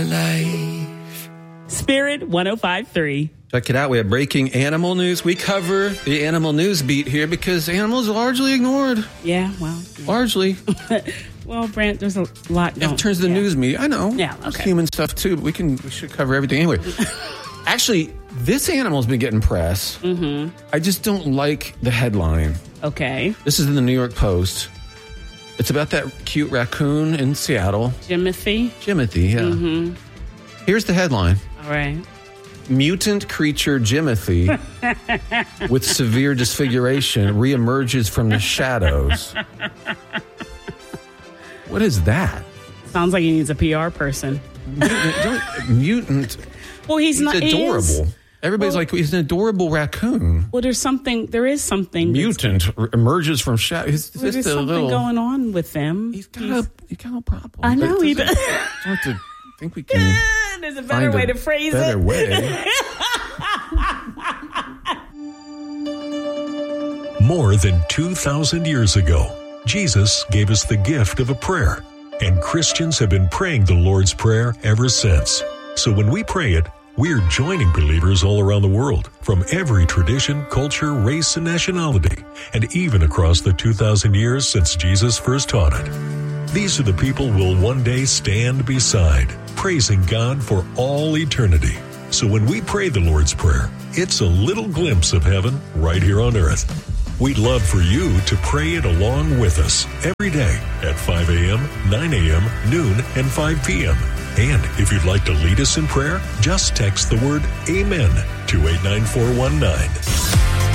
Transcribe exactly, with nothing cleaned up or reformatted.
life. Spirit one oh five point three. Check it out. We have breaking animal news. We cover the animal news beat here because animals are largely ignored. Yeah, well. Yeah. Largely. Well, Brent, there's a lot going on. In terms of the yeah. news media, I know. Yeah, okay. There's human stuff too, but we can we should cover everything anyway. Actually, this animal's been getting press. Mm-hmm. I just don't like the headline. Okay. This is in the New York Post. It's about that cute raccoon in Seattle. Jimothy? Jimothy, yeah. Mm-hmm. Here's the headline. All right. Mutant creature Jimothy with severe disfiguration reemerges from the shadows. What is that? Sounds like he needs a P R person. Mutant. Well, he's, he's not adorable. He is, Everybody's well, like, he's an adorable raccoon. Well, there's something, there is something. Mutant emerges from shadows. Well, there's something little, going on with them. He's got, he's, a, he's got a problem. I know he does. I have to think we can. There's a better way a to phrase better it. Way. More than two thousand years ago, Jesus gave us the gift of a prayer, and Christians have been praying the Lord's Prayer ever since. So when we pray it, we're joining believers all around the world, from every tradition, culture, race, and nationality, and even across the two thousand years since Jesus first taught it. These are the people we'll one day stand beside, praising God for all eternity. So when we pray the Lord's Prayer, it's a little glimpse of heaven right here on earth. We'd love for you to pray it along with us every day at five a.m., nine a.m., noon, and five p.m. And if you'd like to lead us in prayer, just text the word AMEN to eight nine four one nine.